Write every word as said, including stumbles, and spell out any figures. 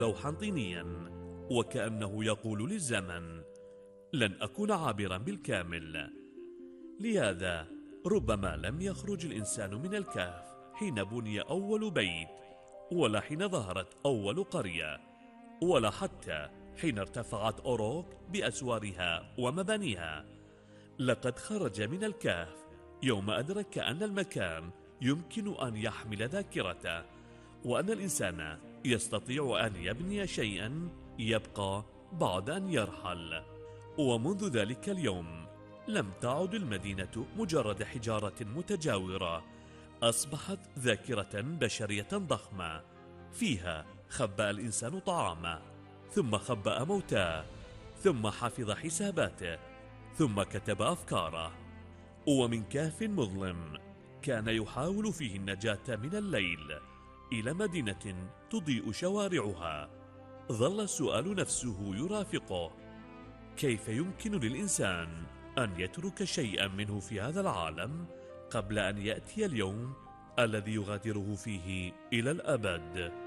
لوحا طينيا وكأنه يقول للزمن: لن أكون عابرا بالكامل. لهذا ربما لم يخرج الإنسان من الكهف حين بني أول بيت، ولا حين ظهرت أول قرية، ولا حتى حين ارتفعت أوروك بأسوارها ومبانيها. لقد خرج من الكهف يوم أدرك أن المكان يمكن أن يحمل ذاكرته، وأن الإنسان يستطيع أن يبني شيئا يبقى بعد أن يرحل. ومنذ ذلك اليوم لم تعد المدينة مجرد حجارة متجاورة، أصبحت ذاكرة بشرية ضخمة. فيها خبأ الإنسان طعامه، ثم خبأ موتاه، ثم حفظ حساباته، ثم كتب أفكاره. ومن كهف مظلم كان يحاول فيه النجاة من الليل إلى مدينة تضيء شوارعها، ظل السؤال نفسه يرافقه: كيف يمكن للإنسان أن يترك شيئا منه في هذا العالم قبل أن يأتي اليوم الذي يغادره فيه إلى الأبد؟